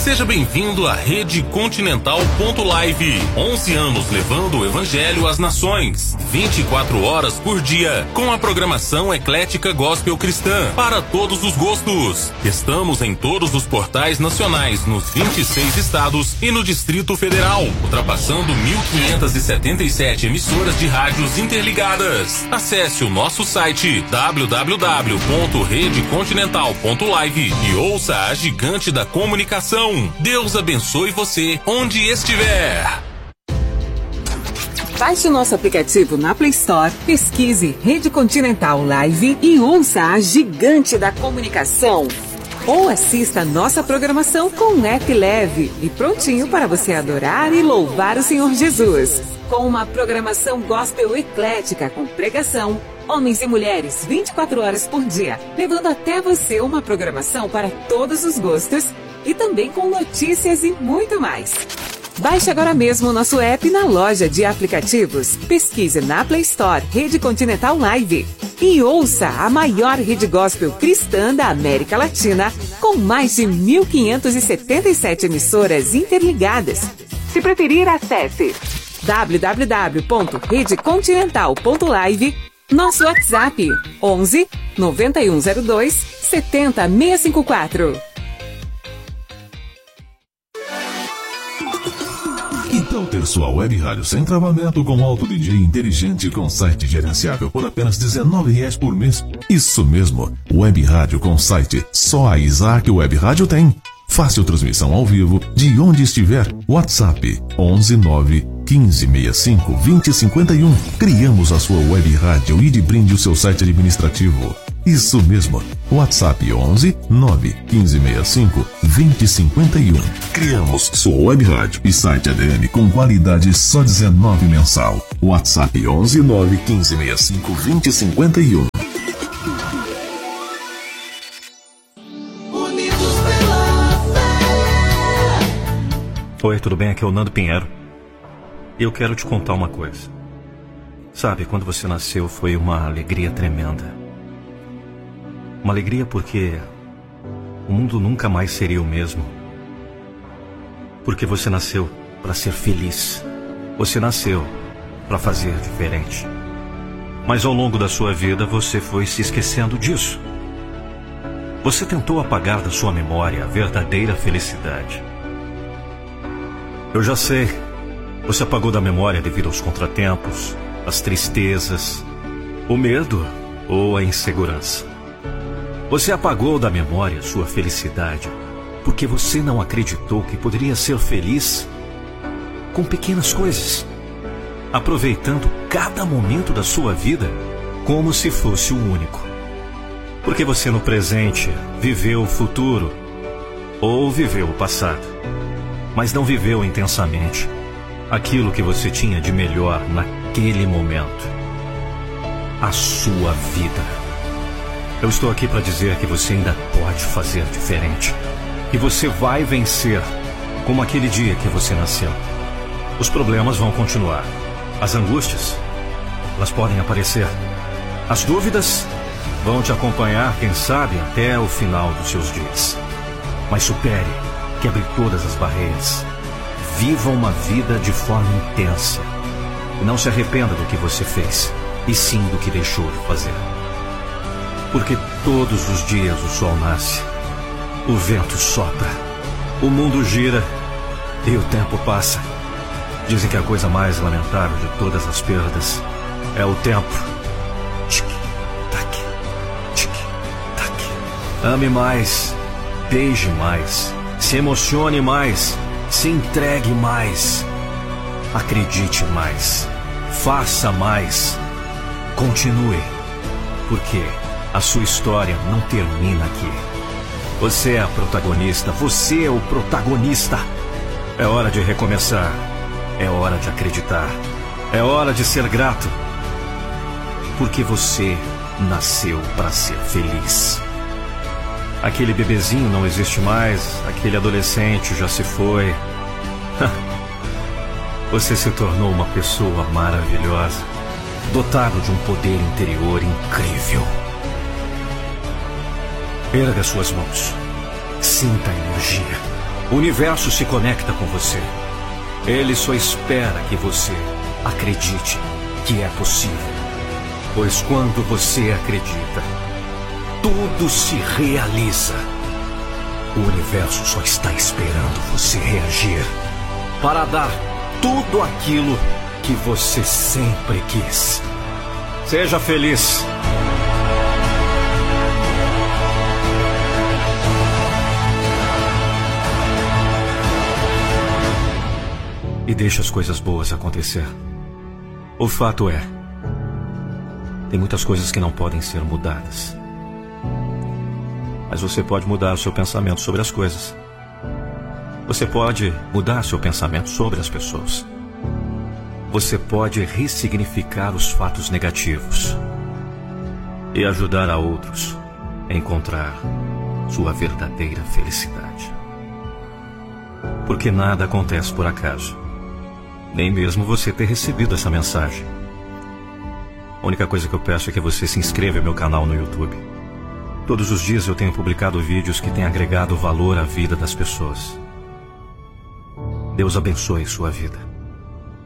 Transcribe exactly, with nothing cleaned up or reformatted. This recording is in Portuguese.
Seja bem-vindo à Rede Continental ponto live. onze anos levando o Evangelho às nações. vinte e quatro horas por dia, com a programação eclética gospel cristã para todos os gostos. Estamos em todos os portais nacionais, nos vinte e seis estados e no Distrito Federal, ultrapassando mil quinhentas e setenta e sete emissoras de rádios interligadas. Acesse o nosso site w w w ponto rede continental ponto live e ouça a gigante da comunicação. Deus abençoe você onde estiver. Baixe o nosso aplicativo na Play Store, pesquise Rede Continental Live e ouça a gigante da comunicação. Ou assista a nossa programação com um app leve e prontinho para você adorar e louvar o Senhor Jesus. Com uma programação gospel eclética com pregação, homens e mulheres vinte e quatro horas por dia, levando até você uma programação para todos os gostos e também com notícias e muito mais. Baixe agora mesmo o nosso app na loja de aplicativos. Pesquise na Play Store Rede Continental Live e ouça a maior rede gospel cristã da América Latina, com mais de mil quinhentas e setenta e sete emissoras interligadas. Se preferir, acesse w w w ponto rede continental ponto live, nosso WhatsApp onze, noventa e um zero dois, setenta, seiscentos e cinquenta e quatro. Que tal ter sua web rádio sem travamento com alto D J inteligente com site gerenciável por apenas dezenove reais por mês? Isso mesmo, web rádio com site. Só a Isaac Web Rádio tem. Fácil transmissão ao vivo de onde estiver. WhatsApp onze nove quinze sessenta e cinco vinte cinquenta e um. Criamos a sua web rádio e de brinde o seu site administrativo. Isso mesmo. WhatsApp onze nove quinze sessenta e cinco vinte cinquenta e um. Criamos sua web rádio e site A D M com qualidade só dezenove mensal. WhatsApp onze nove quinze sessenta e cinco vinte cinquenta e um. Oi, tudo bem? Aqui é o Nando Pinheiro. E eu quero te contar uma coisa. Sabe, quando você nasceu foi uma alegria tremenda. Uma alegria porque o mundo nunca mais seria o mesmo. Porque você nasceu para ser feliz. Você nasceu para fazer diferente. Mas ao longo da sua vida você foi se esquecendo disso. Você tentou apagar da sua memória a verdadeira felicidade. Eu já sei, você apagou da memória devido aos contratempos, às tristezas, o medo ou a insegurança. Você apagou da memória sua felicidade porque você não acreditou que poderia ser feliz com pequenas coisas, aproveitando cada momento da sua vida como se fosse o único. Porque você no presente viveu o futuro ou viveu o passado, mas não viveu intensamente aquilo que você tinha de melhor naquele momento. A sua vida. Eu estou aqui para dizer que você ainda pode fazer diferente. Que você vai vencer como aquele dia que você nasceu. Os problemas vão continuar. As angústias, elas podem aparecer. As dúvidas vão te acompanhar, quem sabe, até o final dos seus dias. Mas supere, quebre todas as barreiras. Viva uma vida de forma intensa. E não se arrependa do que você fez, e sim do que deixou de fazer. Porque todos os dias o sol nasce, o vento sopra, o mundo gira e o tempo passa. Dizem que a coisa mais lamentável de todas as perdas é o tempo. Tic-tac, tic-tac. Ame mais, beije mais, se emocione mais, se entregue mais, acredite mais, faça mais, continue, porque a sua história não termina aqui. Você é a protagonista, você é o protagonista. É hora de recomeçar, é hora de acreditar, é hora de ser grato, porque você nasceu para ser feliz. Aquele bebezinho não existe mais, aquele adolescente já se foi. Você se tornou uma pessoa maravilhosa, dotado de um poder interior incrível. Erga suas mãos, sinta a energia, O universo se conecta com você. Ele só espera que você acredite que é possível. Pois quando você acredita, tudo se realiza. O universo só está esperando você reagir para dar tudo aquilo que você sempre quis. Seja feliz. E deixe as coisas boas acontecer. O fato é, tem muitas coisas que não podem ser mudadas. Mas você pode mudar o seu pensamento sobre as coisas. Você pode mudar seu pensamento sobre as pessoas. Você pode ressignificar os fatos negativos e ajudar a outros a encontrar sua verdadeira felicidade. Porque nada acontece por acaso. Nem mesmo você ter recebido essa mensagem. A única coisa que eu peço é que você se inscreva no meu canal no YouTube. Todos os dias eu tenho publicado vídeos que têm agregado valor à vida das pessoas. Deus abençoe sua vida.